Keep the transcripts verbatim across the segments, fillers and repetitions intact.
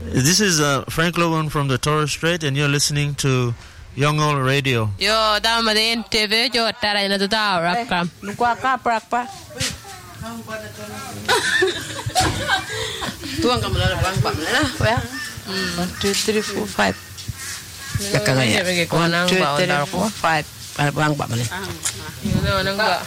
This is uh, Frank Logan from the Torres Strait, and you're listening to Young Old Radio. Yo, dama din T V jo tara na tuta rakam. Lukwa ka prak pa. Tuang kamu lah bang bang lah, ya. One two three four five. Kakak ya. One two three four five. Bang bang ni. Ano nang ba?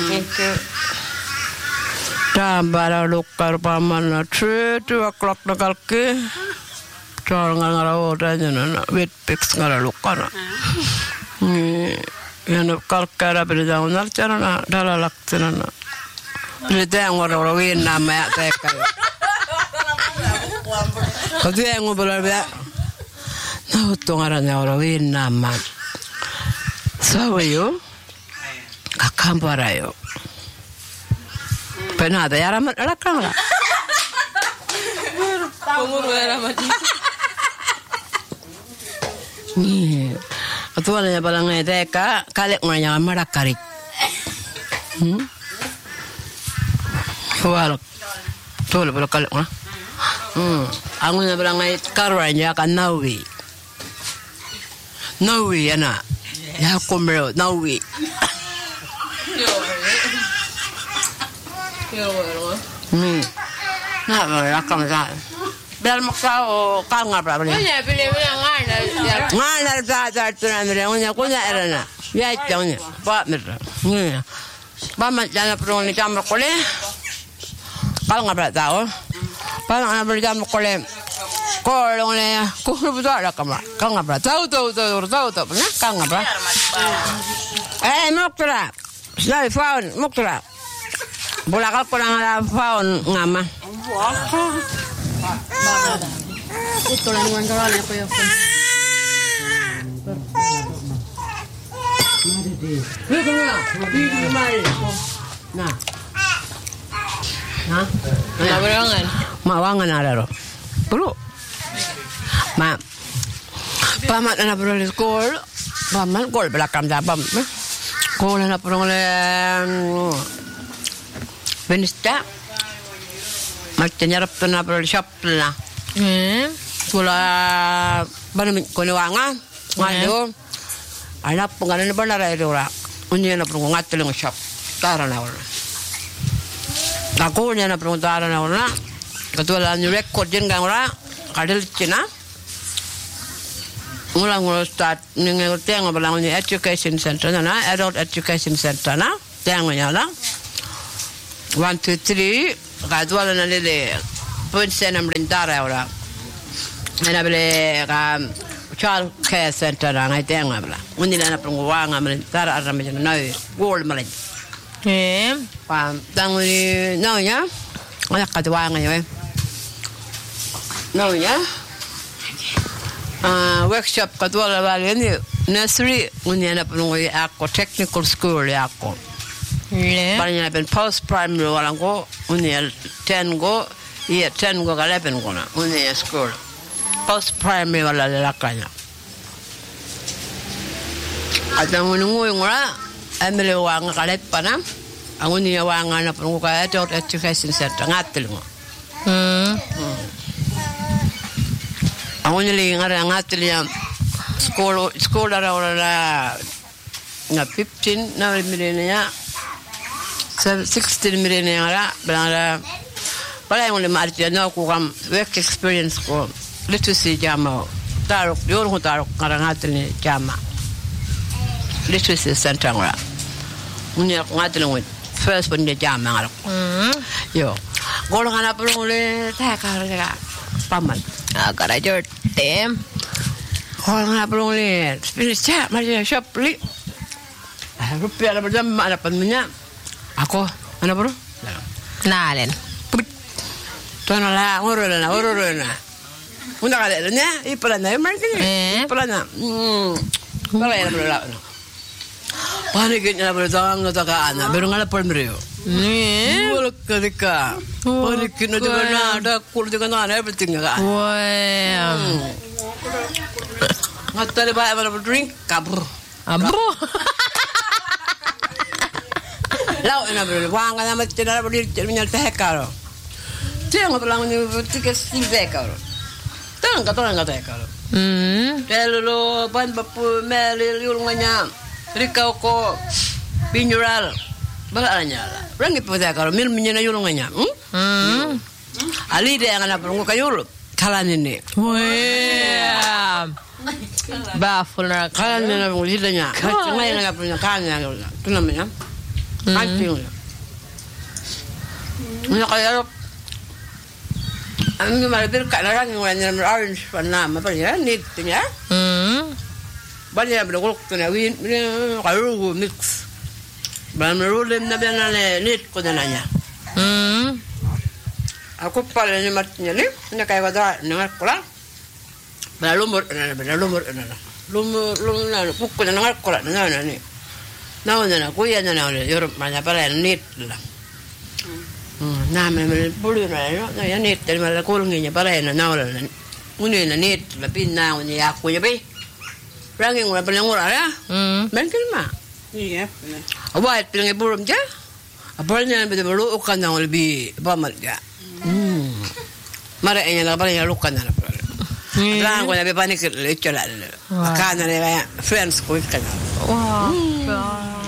Tambara lukar paman three two o'clock na kalke. Chor nga nga raw tayo na wet picks nga lukar. Ni yan kalkara pero na chara na dalalak na. Pilih yang orang orang nama teka. Kau yang ngobrol dia, nah tu orang orang nama. So yo, kakak parayo. Pernah ada yang ramai orang kan lah. Umur berapa sih? Ni, tu orang yang paling teka, kalik orang yang marah karik. Hmm. Wala tole bala kala ha hmm anguna branga karwanya kan nawi nawi ana ya komero nawi Yo yo hmm na ba kam sa bel maksa o ka nga bra Oye, pili mo yang ngana. ngana sa sa tunan re unya kunya erana ya tawnya ba mira ni ba ma jana pro ni kamra kole kalau nggak berada tahu, kalau nggak berada mau kolem, kolong le, kau betul ada kamera, kalau nggak berada tahu tahu tahu tahu tahu, pernah kalau nggak berada, eh mukra, sudah faun mukra, bola kalau kurang ada faun ngama, itu lah dengan kalau ni apa ya pun, nah. Hah? Mawangan. Mawangan ada ro. Bro. Ma. Pamat na bro di school. Pamat gol belakang dabam. Gol na pro le. Benista. Maknya rap na bro shop na. Hmm. Kula bana ko ni wanga. Ngado. Ana pengalan na bana ra ora. Unya na pro ngatel ng shop. Tara na wala. Aku niya na peruntaran na wala. Katuala ni record din gang wala. Kadil China. Mula ngolo start ninga tenga balang ni education center na adult education center na. Tenga niya la. One two three. Katuala na lele. Point senam rintara wala. Ana bele ka child care center na ngai tenga bala. Undi na perunguanga rintara arame na gold malay. Eh, Pam, tanguni naunya, anak kedua ngaya, naunya, ah workshop kedua level ini nursery, ini anak penunggu aku technical school ya aku, le. banyak pen post primary orang ko, ini ten go, iya ten go kalau pen ko na, ini school, post primary wala lelakanya, ada menunggu yang orang. Ambil wang kalet panam, aku ni wang anak perlu kaya adult education center ngatil mo. Hmm. Aku ni lagi ngarang ngatil yang sekolah sekolah orang la, na fifteen na milenia, sixteen milenia la, berada. Pada yang lebih marah na aku kam work experience ko literacy jama, taruk diorang ko taruk ngarang ngatil ni jama. Literacy center ngora. Unya ngatil ngoi first pun dia jam ngara. Hmm. Yo. Golongan apa le tak kara paman. Agak aja tem. Golongan apa le spirit chat macam shop li. Rupiah ada berjam ada pamannya. Aku mana bro? Nalen. Tuan lah ngoro lah ngoro lah. Unda kale nya ipalana markin. Eh. Ipalana. Hmm. Kalau yang berlalu. Panik nya berdatang ke anak, baru ngala permeriu. Ni. Bolak ketika. Panik nya juga ada kul juga ada everything kan. Wah. Ngatal ba mana drink kabur. Abro. Lau ina bro, wang kana mat tira bro nyal teh karo. Tiang belang ni tiga sim teh karo. Tang kata kata kalau. Hmm. Kalau pan bapu melil yulungnya. Rikau ko pinjural. Balanya lah. Rangi pada kalau mil menyena yulungnya. Hmm. Ali dia yang anak perlu kayul. Kalan ini. Wah. Baful nak. Kalan ini perlu hidupnya. Macam mana yang punya kalannya itu namanya. Kancing. Ini kayak Ang malah bil ka na lang ng orange na ma pa ya need niya. Hmm. Ba niya ba ko ko na win kayo mix. Ba merulim na ba na need ko na niya. Hmm. Ako pala ni mat niya ni na kay wada na ko la. Ba lumur na ba lumur na. Lumur lumur na ko na na ko la na na ni. Na na ko ya na na Europe ma na para need la. Nah, memang boleh lah. Nah, ya net dari malah kulungnya para yang nawa lah. Uni na net, tapi na uni aku ya be. Rangi ngura pernah ngura ya. Hmm. Mungkin mah. Iya. Awak pilih burung je. Apalnya betul betul ukan yang lebih bamat ya. Hmm. Mara enya lah paling lukan lah. Lah aku lebih panik leceh lah. Makan lah ya friends ku ikan. Wah.